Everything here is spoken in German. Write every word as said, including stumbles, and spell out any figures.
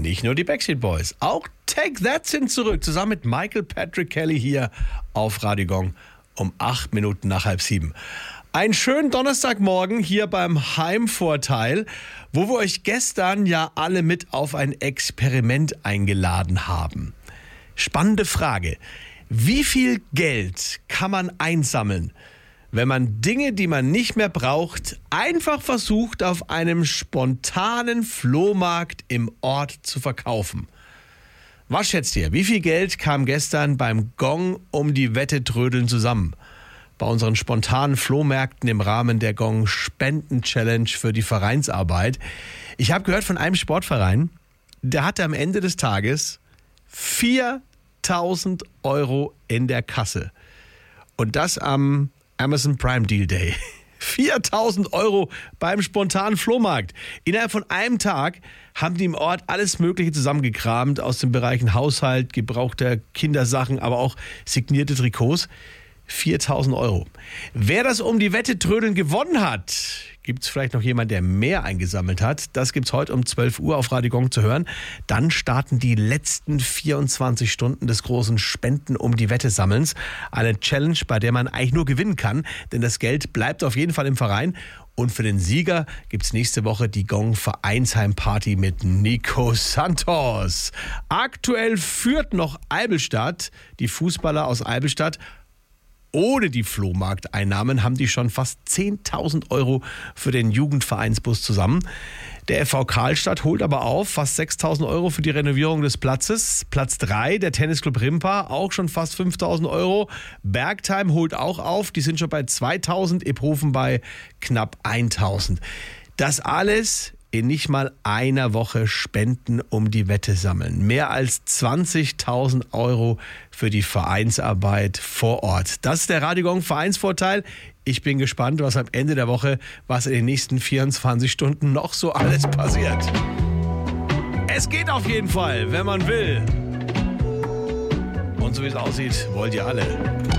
Nicht nur die Backstreet Boys, auch Take That sind zurück, zusammen mit Michael Patrick Kelly hier auf Radio Gong um acht Minuten nach halb sieben. Einen schönen Donnerstagmorgen hier beim Heimvorteil, wo wir euch gestern ja alle mit auf ein Experiment eingeladen haben. Spannende Frage. Wie viel Geld kann man einsammeln, wenn man Dinge, die man nicht mehr braucht, einfach versucht, auf einem spontanen Flohmarkt im Ort zu verkaufen? Was schätzt ihr? Wie viel Geld kam gestern beim Gong um die Wette trödeln zusammen? Bei unseren spontanen Flohmärkten im Rahmen der Gong Spenden Challenge für die Vereinsarbeit. Ich habe gehört von einem Sportverein, der hatte am Ende des Tages viertausend Euro in der Kasse. Und das am Amazon Prime Deal Day. viertausend Euro beim spontanen Flohmarkt. Innerhalb von einem Tag haben die im Ort alles Mögliche zusammengekramt aus den Bereichen Haushalt, gebrauchter Kindersachen, aber auch signierte Trikots. viertausend Euro. Wer das um die Wette trödeln gewonnen hat, gibt es vielleicht noch jemand, der mehr eingesammelt hat. Das gibt's heute um zwölf Uhr auf Radio Gong zu hören. Dann starten die letzten vierundzwanzig Stunden des großen Spenden um die Wette Sammelns. Eine Challenge, bei der man eigentlich nur gewinnen kann, denn das Geld bleibt auf jeden Fall im Verein. Und für den Sieger gibt's nächste Woche die Gong Vereinsheimparty mit Nico Santos. Aktuell führt noch Eibelstadt, die Fußballer aus Eibelstadt. Ohne die Flohmarkteinnahmen haben die schon fast zehntausend Euro für den Jugendvereinsbus zusammen. Der F V Karlstadt holt aber auf, fast sechstausend Euro für die Renovierung des Platzes. Platz drei, der Tennisclub Rimpa, auch schon fast fünftausend Euro. Bergheim holt auch auf, die sind schon bei zweitausend, Iphofen bei knapp eintausend. Das alles in nicht mal einer Woche Spenden um die Wette sammeln. Mehr als zwanzigtausend Euro für die Vereinsarbeit vor Ort. Das ist der Radio Gong Vereinsvorteil. Ich bin gespannt, was am Ende der Woche, was in den nächsten vierundzwanzig Stunden noch so alles passiert. Es geht auf jeden Fall, wenn man will. Und so wie es aussieht, wollt ihr alle.